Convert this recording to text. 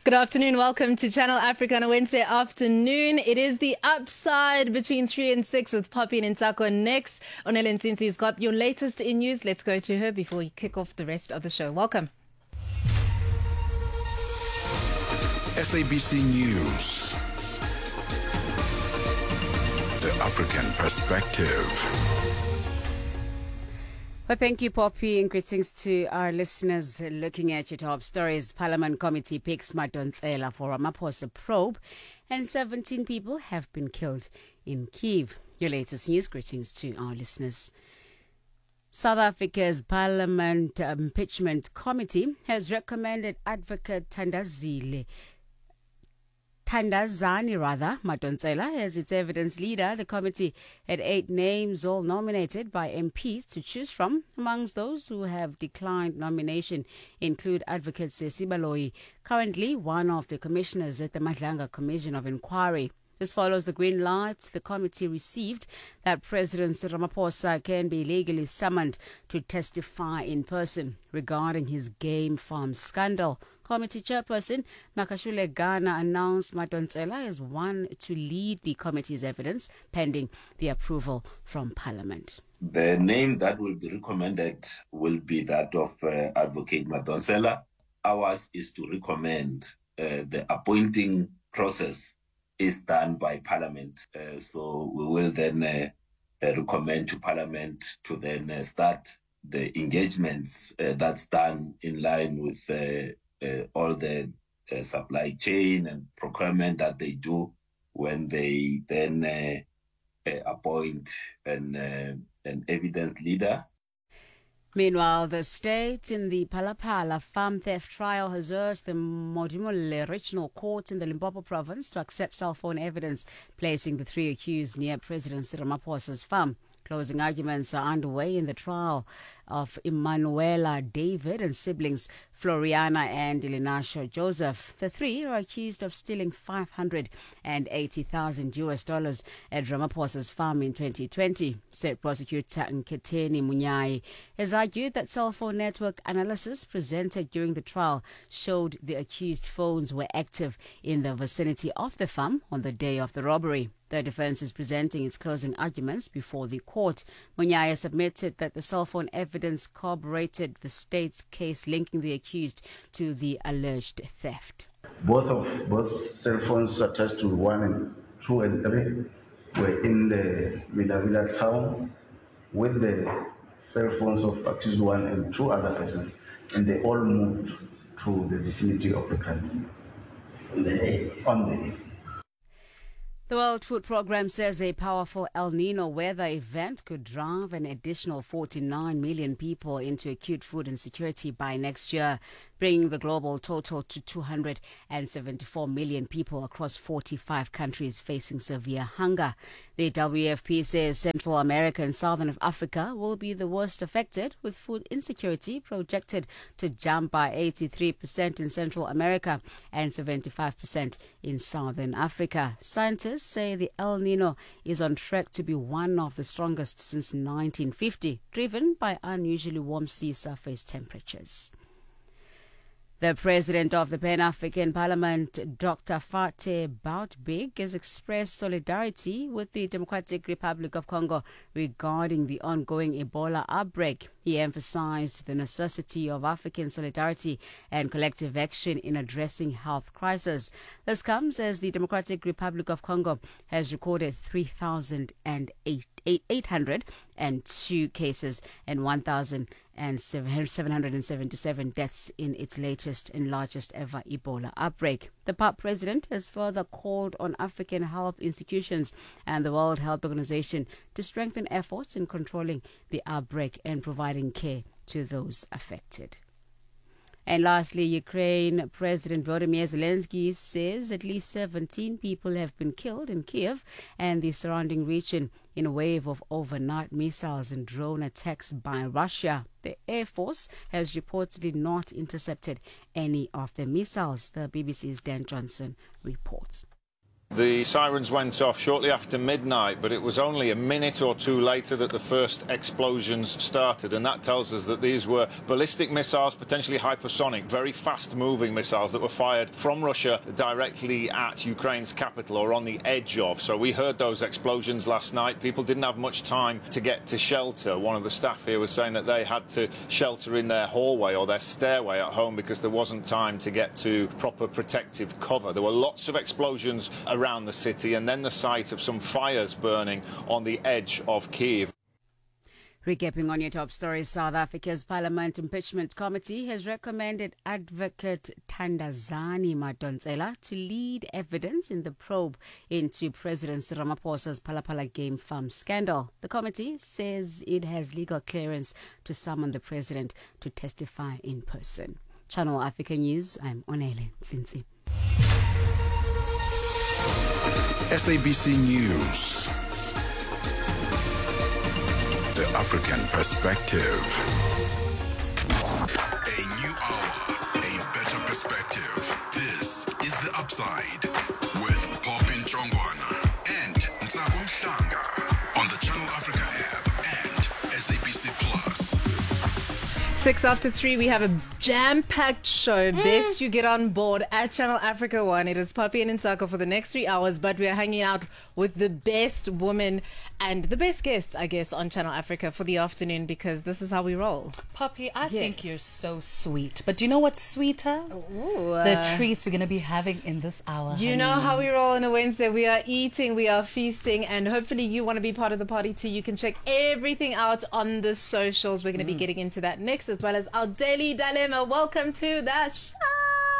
Good afternoon. Welcome to Channel Africa on a Wednesday afternoon. It is the upside between 3 and 6 with Poppy and Ntako next. Onele Nsinsi's got your latest in news. Let's go to her before we kick off the rest of the show. Welcome. SABC News. The African Perspective. Well, thank you, Poppy, and greetings to our listeners. Looking at your top stories, Parliament Committee picks Madonsela for Ramaphosa probe, and 17 people have been killed in Kyiv. Your latest news, greetings to our listeners. South Africa's Parliament Impeachment Committee has recommended Advocate Thandazani Madonsela as its evidence leader. The committee had 8 names, all nominated by MPs to choose from. Amongst those who have declined nomination include Advocate Sesi Baloyi, currently one of the commissioners at the Madlanga Commission of Inquiry. This follows the green light the committee received that President Ramaphosa can be legally summoned to testify in person regarding his game farm scandal. Committee chairperson Makashule Ghana announced Madonsela as one to lead the committee's evidence pending the approval from Parliament. The name that will be recommended will be that of Advocate Madonsela. Ours is to recommend the appointing process is done by Parliament. So we will then recommend to Parliament to then start the engagements that's done in line with all the supply chain and procurement that they do when they then appoint an evidence leader. Meanwhile, the state in the Palapala farm theft trial has urged the Modimolle Regional Court in the Limpopo province to accept cell phone evidence placing the 3 accused near President Ramaphosa's farm. Closing arguments are underway in the trial of Emanuela David and siblings Floriana and Ilinasho Joseph. The 3 are accused of stealing $580,000 at Ramaphosa's farm in 2020. State prosecutor Nketeni Munyai has argued that cell phone network analysis presented during the trial showed the accused phones were active in the vicinity of the farm on the day of the robbery. The defense is presenting its closing arguments before the court. Munyai submitted that the cell phone evidence corroborated the state's case linking the accused to the alleged theft. Both cell phones attached to 1 and 2 and 3 were in the Villa town with the cell phones of accused 1 and 2 other persons, and they all moved to the vicinity of the crime scene on the 8th. The World Food Programme says a powerful El Nino weather event could drive an additional 49 million people into acute food insecurity by next year, bringing the global total to 274 million people across 45 countries facing severe hunger. The WFP says Central America and Southern Africa will be the worst affected, with food insecurity projected to jump by 83% in Central America and 75% in Southern Africa. Scientists say the El Nino is on track to be one of the strongest since 1950, driven by unusually warm sea surface temperatures. The president of the Pan-African Parliament, Dr. Fatih Boutbig, has expressed solidarity with the Democratic Republic of Congo regarding the ongoing Ebola outbreak. He emphasized the necessity of African solidarity and collective action in addressing health crisis. This comes as the Democratic Republic of Congo has recorded 3,802 cases and 1,777 deaths in its latest and largest ever Ebola outbreak. The PAP president has further called on African health institutions and the World Health Organization to strengthen efforts in controlling the outbreak and providing care to those affected. And lastly, Ukraine President Volodymyr Zelensky says at least 17 people have been killed in Kyiv and the surrounding region in a wave of overnight missiles and drone attacks by Russia. The Air Force has reportedly not intercepted any of the missiles. The BBC's Dan Johnson reports. The sirens went off shortly after midnight, but it was only a minute or two later that the first explosions started, and that tells us that these were ballistic missiles, potentially hypersonic, very fast-moving missiles that were fired from Russia directly at Ukraine's capital or on the edge of. So we heard those explosions last night. People didn't have much time to get to shelter. One of the staff here was saying that they had to shelter in their hallway or their stairway at home because there wasn't time to get to proper protective cover. There were lots of explosions around the city, and then the sight of some fires burning on the edge of Kyiv. Recapping on your top stories, South Africa's Parliament Impeachment Committee has recommended Advocate Thandazani Madonsela to lead evidence in the probe into President Ramaphosa's Palapala Game Farm scandal. The committee says it has legal clearance to summon the president to testify in person. Channel Africa News, I'm Onele Sinsi. SABC News. The African Perspective. A new hour, a better perspective. This is The Upside with Popin Chongwana and Ntsako Mhlanga on the Channel Africa app and SABC Plus. 3:06, we have a jam-packed show. Best you get on board at Channel Africa 1. It is Poppy and Ntsako for the next 3 hours, but we are hanging out with the best woman and the best guests, I guess, on Channel Africa for the afternoon, because this is how we roll. Poppy, I think you're so sweet. But do you know what's sweeter? Ooh, The treats we're going to be having in this hour. You know how we roll on a Wednesday. We are eating, we are feasting, and hopefully you want to be part of the party too. You can check everything out on the socials. We're going to be getting into that next, as well as our daily dilemma. Welcome to the show.